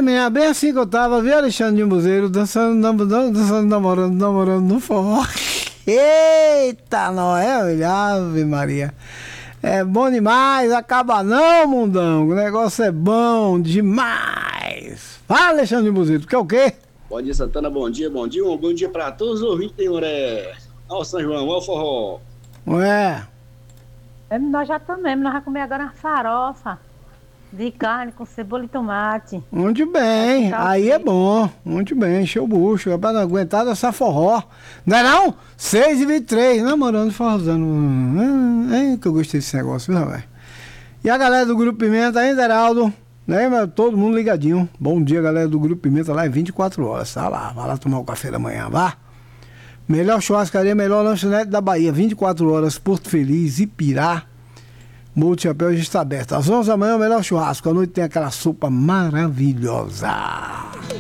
menina, bem assim que eu tava, viu, Alexandre de Buzeiro, dançando, namorando no forró. Eita, Noel, Ave Maria. É bom demais, acaba não, mundão. O negócio é bom demais. Fala, Alexandre de Buzeiro, que é o quê? Bom dia, Santana, bom dia, bom dia. Um bom dia para todos os ouvintes de Moré. Ao São João, ao forró. Ué, Nós já estamos, nós vamos comer agora uma farofa de carne com cebola e tomate. muito bem, aí é bom, muito bem, encheu o bucho, é pra não aguentar dessa forró. Não é não? 6h23, namorando, forrozando. É que eu gostei desse negócio, viu, rapaz? E a galera do Grupo Pimenta, aí, Deraldo, né, todo mundo ligadinho. Bom dia, galera do Grupo Pimenta, lá é 24 horas, tá lá, vai lá tomar o café da manhã, vá. Melhor churrascaria, melhor lanchonete da Bahia, 24 horas, Porto Feliz, Ipirá. Morro de Chapéu já está aberto. Às 11 da manhã, o melhor churrasco. À noite tem aquela sopa maravilhosa.